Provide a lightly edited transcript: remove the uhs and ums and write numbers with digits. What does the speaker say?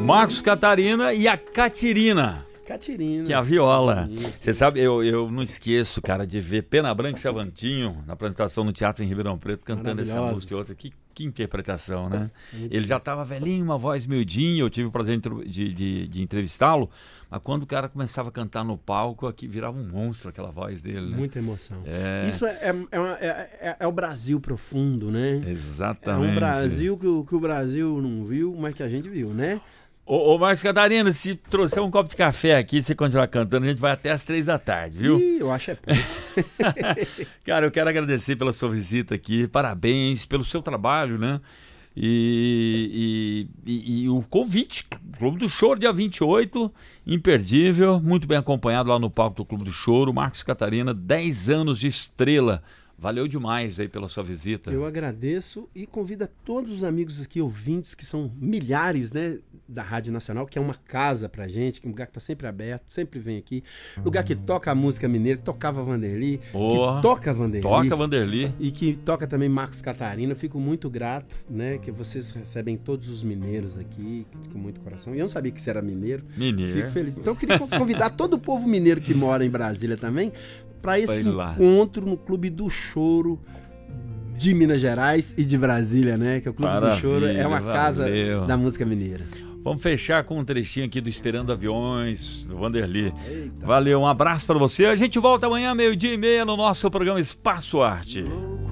Marcos Catarina e a Catirina. Catirina. Que é a viola. Você sabe, eu não esqueço, cara, de ver Pena Branca e Savantinho na apresentação no Teatro em Ribeirão Preto cantando essa música e outra. Que interpretação, né? Ele já estava velhinho, uma voz miudinha, eu tive o prazer de entrevistá-lo, mas quando o cara começava a cantar no palco, aqui virava um monstro aquela voz dele, né? Muita emoção. Isso é o Brasil profundo, né? Exatamente. É um Brasil que o Brasil não viu, mas que a gente viu, né? Ô Marcos Catarina, se trouxer um copo de café aqui, você continuar cantando, a gente vai até às 3 da tarde, viu? Eu acho é pouco. Cara, eu quero agradecer pela sua visita aqui, parabéns pelo seu trabalho, né? E o convite, Clube do Choro, dia 28, imperdível, muito bem acompanhado lá no palco do Clube do Choro. Marcos Catarina, 10 anos de estrela. Valeu demais aí pela sua visita. Eu agradeço e convido a todos os amigos aqui, ouvintes, que são milhares, né, da Rádio Nacional, que é uma casa pra gente, que é um lugar que tá sempre aberto, sempre vem aqui. Lugar que toca a música mineira, que tocava Vanderly, que toca Vanderly. Toca Vanderly. E que toca também Marcos Catarina. Eu fico muito grato, né, que vocês recebem todos os mineiros aqui, com muito coração. E eu não sabia que você era mineiro. Fico feliz. Então eu queria convidar todo o povo mineiro que mora em Brasília também, para esse encontro no Clube do Choro de Minas Gerais e de Brasília, né? Que o Clube do Choro é uma casa da música mineira. Vamos fechar com um trechinho aqui do Esperando Aviões, do Vanderly. Valeu, um abraço para você. A gente volta amanhã, 12:30, no nosso programa Espaço Arte.